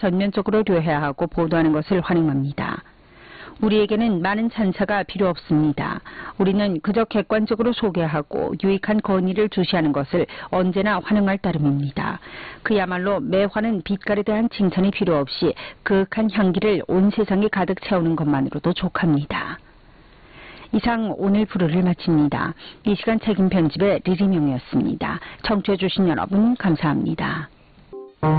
전면적으로 료해하고 보도하는 것을 환영합니다. 우리에게는 많은 찬사가 필요 없습니다. 우리는 그저 객관적으로 소개하고 유익한 건의를 주시하는 것을 언제나 환영할 따름입니다. 그야말로 매화는 빛깔에 대한 칭찬이 필요 없이 그윽한 향기를 온 세상에 가득 채우는 것만으로도 족합니다. 이상 오늘 부르를 마칩니다. 이 시간 책임 편집의 리리명이었습니다. 청취해 주신 여러분 감사합니다.